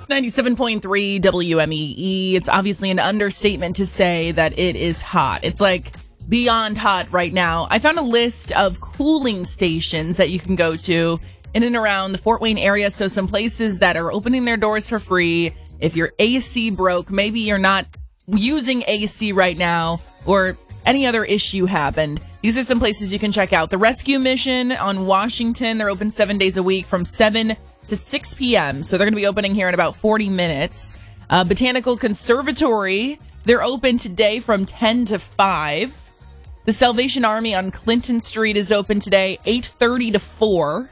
97.3 WMEE. It's obviously an understatement to say that it is hot. It's like beyond hot right now. I found a list of cooling stations that you can go to in and around the Fort Wayne area. So some places that are opening their doors for free. If your AC broke, maybe you're not using AC right now, or any other issue happened. These are some places you can check out. The Rescue Mission on Washington, they're open 7 days a week from 7 to 6 p.m. So they're going to be opening here in about 40 minutes. Botanical Conservatory, they're open today from 10 to 5. The Salvation Army on Clinton Street is open today, 8:30 to 4.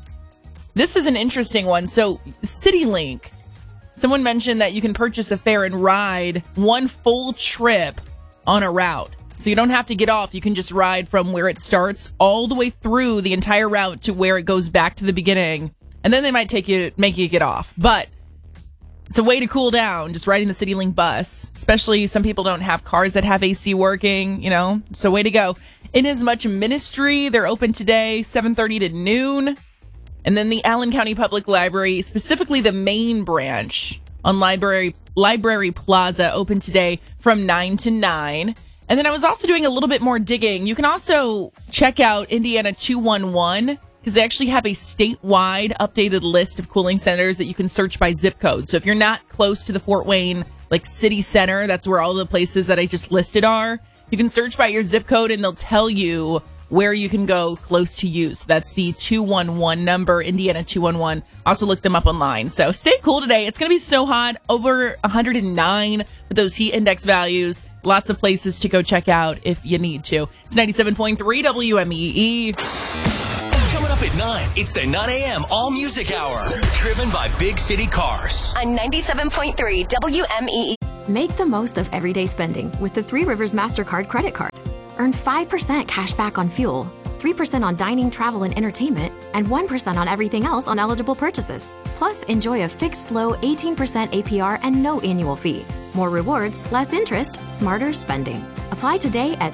This is an interesting one. So CityLink, someone mentioned that you can purchase a fare and ride one full trip on a route. So you don't have to get off. You can just ride from where it starts all the way through the entire route to where it goes back to the beginning. And then they might make you get off. But it's a way to cool down, just riding the CityLink bus. Especially some people don't have cars that have AC working, So way to go. Inasmuch Ministry, they're open today, 7:30 to noon. And then the Allen County Public Library, specifically the main branch on Library Plaza, open today from 9 to 9. And then I was also doing a little bit more digging. You can also check out Indiana 211, because they actually have a statewide updated list of cooling centers that you can search by zip code. So if you're not close to the Fort Wayne city center, that's where all the places that I just listed are, you can search by your zip code and they'll tell you where you can go close to you. So that's the 211 number, Indiana 211. Also look them up online. So stay cool today. It's going to be so hot, over 109 with those heat index values. Lots of places to go check out if you need to. It's 97.3 WMEE. Coming up at 9, it's the 9 a.m. All Music Hour. Driven by Big City Cars. On 97.3 WMEE. Make the most of everyday spending with the Three Rivers MasterCard credit card. Earn 5% cash back on fuel, 3% on dining, travel, and entertainment, and 1% on everything else on eligible purchases. Plus, enjoy a fixed low 18% APR and no annual fee. More rewards, less interest, smarter spending. Apply today at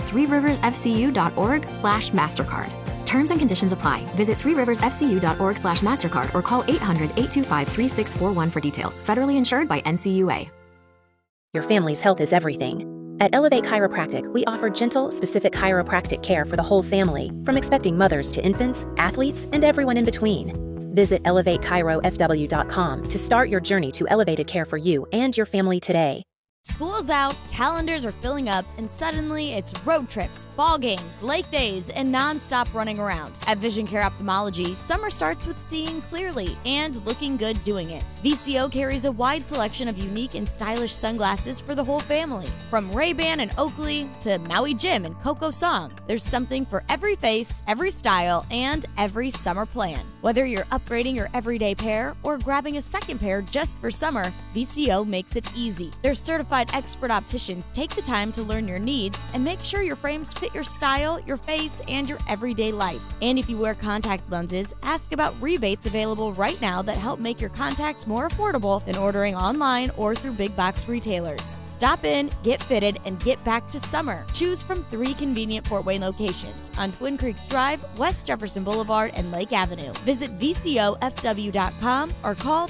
threeriversfcu.org/MasterCard. Terms and conditions apply. Visit threeriversfcu.org/MasterCard or call 800-825-3641 for details. Federally insured by NCUA. Your family's health is everything. At Elevate Chiropractic, we offer gentle, specific chiropractic care for the whole family, from expecting mothers to infants, athletes, and everyone in between. Visit ElevateChiroFW.com to start your journey to elevated care for you and your family today. School's out, calendars are filling up, and suddenly it's road trips, ball games, lake days, and non-stop running around. At Vision Care Ophthalmology, summer starts with seeing clearly and looking good doing it. VCO carries a wide selection of unique and stylish sunglasses for the whole family. From Ray-Ban and Oakley to Maui Jim and Coco Song, there's something for every face, every style, and every summer plan. Whether you're upgrading your everyday pair or grabbing a second pair just for summer, VCO makes it easy. Their certified expert opticians take the time to learn your needs and make sure your frames fit your style, your face, and your everyday life. And if you wear contact lenses, ask about rebates available right now that help make your contacts more affordable than ordering online or through big box retailers. Stop in, get fitted, and get back to summer. Choose from 3 convenient Fort Wayne locations on Twin Creeks Drive, West Jefferson Boulevard, and Lake Avenue. Visit VCOFW.com or call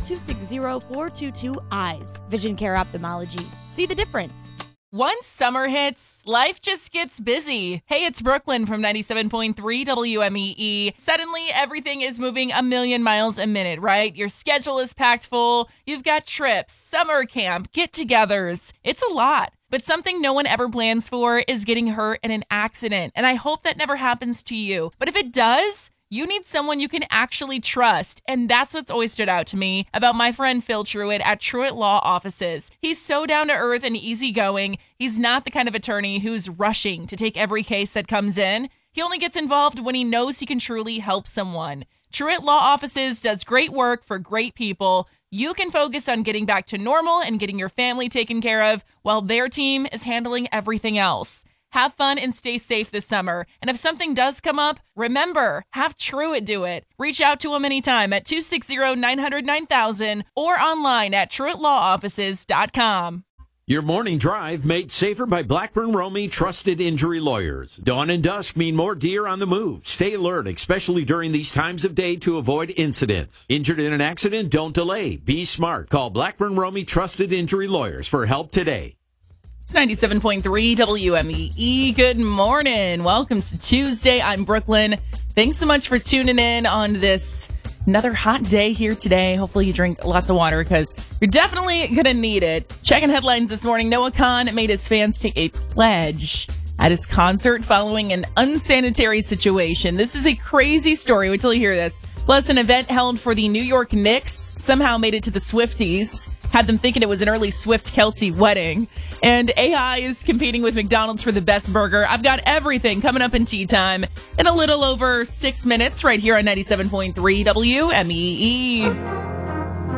260-422-EYES. Vision Care Ophthalmology. See the difference. Once summer hits, life just gets busy. Hey, it's Brooklyn from 97.3 WMEE. Suddenly, everything is moving a million miles a minute, right? Your schedule is packed full. You've got trips, summer camp, get-togethers. It's a lot. But something no one ever plans for is getting hurt in an accident. And I hope that never happens to you. But if it does, you need someone you can actually trust. And that's what's always stood out to me about my friend Phil Truitt at Truitt Law Offices. He's so down to earth and easygoing. He's not the kind of attorney who's rushing to take every case that comes in. He only gets involved when he knows he can truly help someone. Truitt Law Offices does great work for great people. You can focus on getting back to normal and getting your family taken care of while their team is handling everything else. Have fun and stay safe this summer. And if something does come up, remember, have Truitt do it. Reach out to him anytime at 260-900-9000 or online at TruittLawOffices.com. Your morning drive made safer by Blackburn Romey Trusted Injury Lawyers. Dawn and dusk mean more deer on the move. Stay alert, especially during these times of day, to avoid incidents. Injured in an accident? Don't delay. Be smart. Call Blackburn Romey Trusted Injury Lawyers for help today. It's 97.3 WMEE. Good morning. Welcome to Tuesday. I'm Brooklyn. Thanks so much for tuning in on this another hot day here today. Hopefully you drink lots of water because you're definitely going to need it. Checking headlines this morning. Noah Kahan made his fans take a pledge at his concert following an unsanitary situation. This is a crazy story. Wait till you hear this. Plus, an event held for the New York Knicks somehow made it to the Swifties. Had them thinking it was an early Swift-Kelsey wedding. And AI is competing with McDonald's for the best burger. I've got everything coming up in tea time in a little over 6 minutes right here on 97.3 WMEE.